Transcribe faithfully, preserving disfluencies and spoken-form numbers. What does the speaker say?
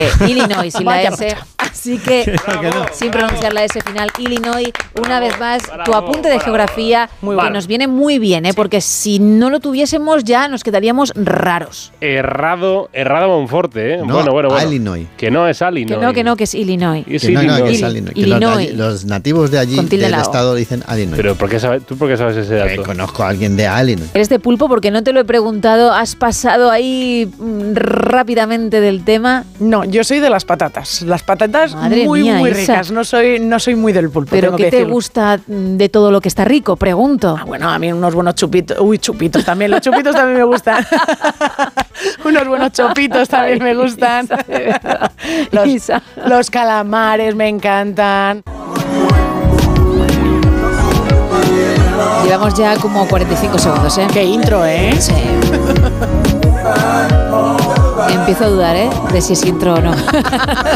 Illinois y la Vaya S, macha. así que Bravo, sin bravo. pronunciar la S final, Illinois, una Bravo, vez más, bravo, tu apunte de bravo. geografía Muy que bueno. nos viene muy bien, ¿eh? Porque si no lo tuviésemos ya nos quedaríamos raros. Errado, errado Monforte, ¿eh? No, bueno, bueno, bueno. Illinois. Que no es Illinois. Que no, que no, que es Illinois. Es Que no, no, que es Illinois. Illinois. Que los, de Illinois. allí- los nativos de allí, Con tilde del en la O. estado, dicen Illinois. Pero ¿por qué sabes, ¿tú por qué sabes ese Eh, dato? conozco a alguien de Illinois. Eres de pulpo porque no te lo he preguntado, has pasado ahí mm, rápidamente del tema. No, yo soy de las patatas. Las patatas Madre muy, mía, muy Isa. ricas. No soy, no soy muy del pulpo. ¿Pero tengo qué que te decirlo. gusta mm, de todo lo que está rico? Pregunto. Ah, bueno, a mí unos buenos chupitos. Uy, chupitos también. Los chupitos también me gustan. Unos buenos chopitos también me gustan. Isa, de verdad. Los, Isa. los calamares me encantan. Llevamos ya como cuarenta y cinco segundos, ¿eh? Qué intro, ¿eh? Sí. Empiezo a dudar, ¿eh? De si es intro o no.